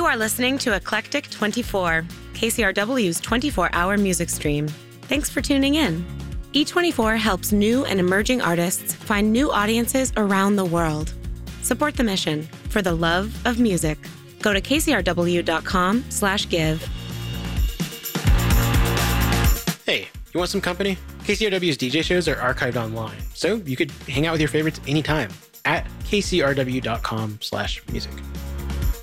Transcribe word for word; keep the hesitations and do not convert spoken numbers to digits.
You are listening to Eclectic twenty-four, K C R W's twenty-four hour music stream. Thanks for tuning in. E twenty-four helps new and emerging artists find new audiences around the world. Support the mission for the love of music. Go to kcrw.com slash give. Hey, you want some company? K C R W's D J shows are archived online, so you could hang out with your favorites anytime at kcrw.com slash music.